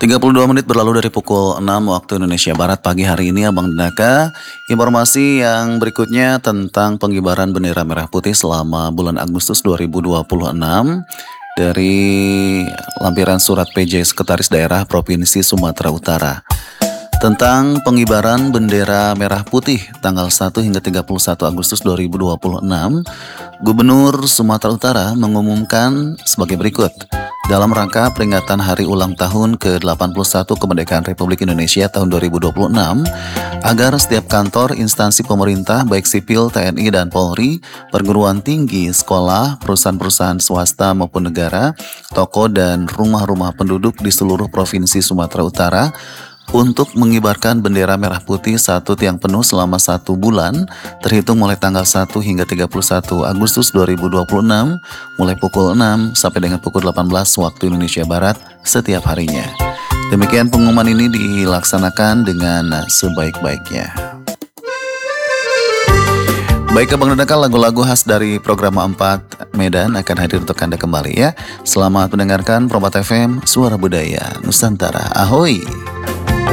32 menit berlalu dari pukul 6 waktu Indonesia Barat pagi hari ini, Abang Denaka. Informasi yang berikutnya tentang pengibaran bendera merah putih selama bulan Agustus 2026 dari lampiran surat PJ Sekretaris Daerah Provinsi Sumatera Utara. Tentang pengibaran bendera merah putih tanggal 1 hingga 31 Agustus 2026, Gubernur Sumatera Utara mengumumkan sebagai berikut. Dalam rangka peringatan Hari Ulang Tahun ke-81 Kemerdekaan Republik Indonesia tahun 2026, agar setiap kantor, instansi pemerintah, baik sipil, TNI, dan Polri, perguruan tinggi, sekolah, perusahaan-perusahaan swasta maupun negara, toko, dan rumah-rumah penduduk di seluruh Provinsi Sumatera Utara, untuk mengibarkan bendera merah putih satu tiang penuh selama 1 bulan terhitung mulai tanggal 1 hingga 31 Agustus 2026 mulai pukul 6 sampai dengan pukul 18 waktu Indonesia Barat setiap harinya. Demikian pengumuman ini dilaksanakan dengan sebaik-baiknya. Baik Abang Denaka, lagu-lagu khas dari program 4 Medan akan hadir untuk Anda kembali ya. Selamat mendengarkan Probat FM, Suara Budaya Nusantara. Ahoy!